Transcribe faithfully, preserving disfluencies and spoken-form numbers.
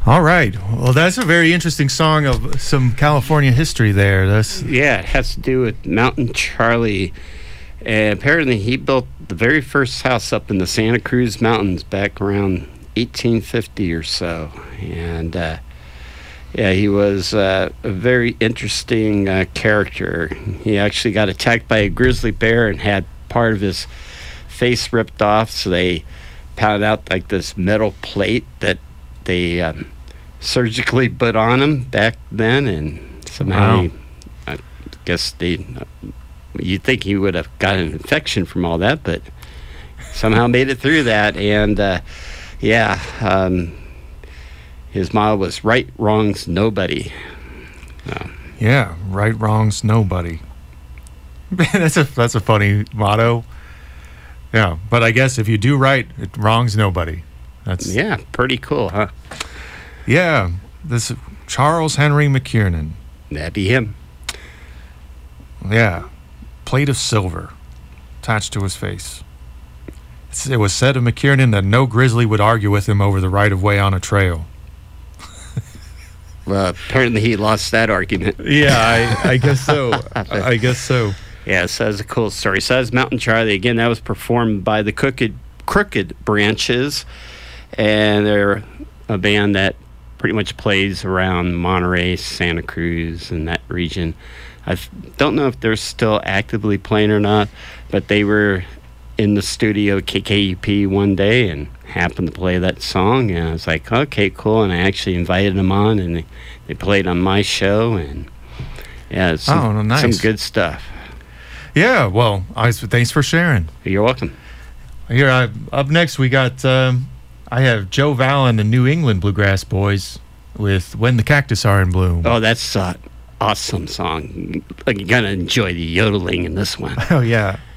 All right. Well, that's a very interesting song of some California history there. That's Yeah, it has to do with Mountain Charlie. And apparently he built the very first house up in the Santa Cruz Mountains back around eighteen fifty or so. And, uh, yeah, he was uh, a very interesting uh, character. He actually got attacked by a grizzly bear and had part of his face ripped off, so they pounded out like this metal plate that they um, surgically put on him back then, and somehow Wow. he, I guess they, you'd think he would have got an infection from all that, but somehow made it through that. And uh, yeah, um, his motto was right, wrongs, nobody. Uh, yeah, right, wrongs, nobody. that's a that's a funny motto. Yeah, but I guess if you do right, it wrongs nobody. That's yeah, pretty cool, huh? Yeah, this Charles Henry McKiernan. That'd be him. Yeah, plate of silver attached to his face. It's, it was said of McKiernan that no grizzly would argue with him over the right of way on a trail. Well, apparently he lost that argument. Yeah, I, I guess so. I, I guess so. Yeah, so that's a cool story. So that's Mountain Charlie. Again, that was performed by the Crooked, Crooked Branches, and they're a band that pretty much plays around Monterey, Santa Cruz, and that region. I don't know if they're still actively playing or not, but they were in the studio at K K U P one day and happened to play that song, and I was like, okay, cool, and I actually invited them on, and they, they played on my show, and yeah, it's some, oh, nice. some good stuff. Yeah, well, I, thanks for sharing. You're welcome. Here, I, up next, we got, um, I have Joe Val and the New England Bluegrass Boys with When the Cactus Are in Bloom. Oh, that's an awesome song. Like, you're going to enjoy the yodeling in this one. Oh, yeah.